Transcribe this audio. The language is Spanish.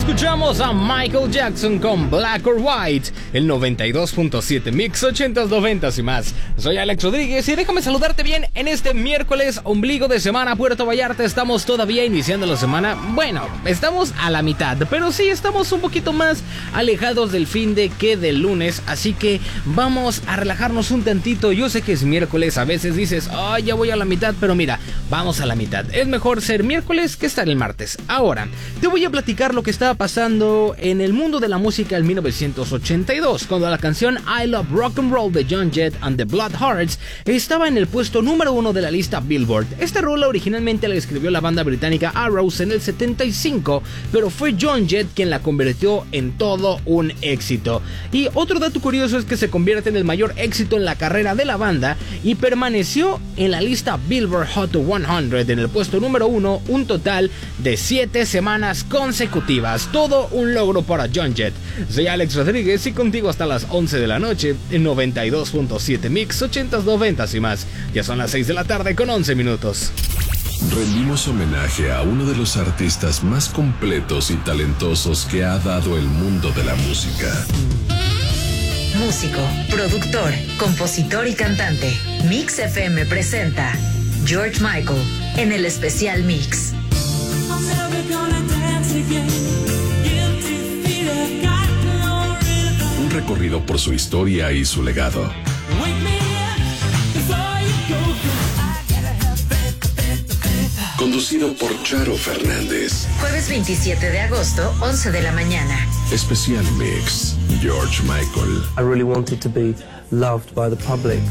Escuchamos a Michael Jackson con Black or White, el 92.7 Mix 80s, 90s y más. Soy Alex Rodríguez y déjame saludarte bien en este miércoles, ombligo de semana, Puerto Vallarta. Estamos todavía iniciando la semana. Bueno, estamos a la mitad, pero sí estamos un poquito más alejados del fin de que del lunes, así que vamos a relajarnos un tantito. Yo sé que es miércoles, a veces dices, ay, ya voy a la mitad, pero mira, vamos a la mitad. Es mejor ser miércoles que estar el martes. Ahora, te voy a platicar lo que estaba pasando en el mundo de la música en 1982, cuando la canción I Love Rock and Roll de John Jett and the Bloodhearts estaba en el puesto número 1 de la lista Billboard. Esta rola originalmente la escribió la banda británica Arrows en el 75, pero fue John Jett quien la convirtió en todo un éxito. Y otro dato curioso es que se convierte en el mayor éxito en la carrera de la banda y permaneció en la lista Billboard Hot 100 en el puesto número 1 un total de 7 semanas consecutivas. Todo un logro para John Jett. Soy Alex Rodríguez y contigo hasta las 11 de la noche en 92.7 Mix 80s, 90s y más. Ya son las 6 de la tarde con 11 minutos. Rendimos homenaje a uno de los artistas más completos y talentosos que ha dado el mundo de la música. Músico, productor, compositor y cantante. Mix FM presenta George Michael en el especial Mix. Un recorrido por su historia y su legado. Conducido por Charo Fernández. Jueves 27 de agosto, 11 de la mañana. Especial Mix, George Michael. I really wanted to be loved by the public.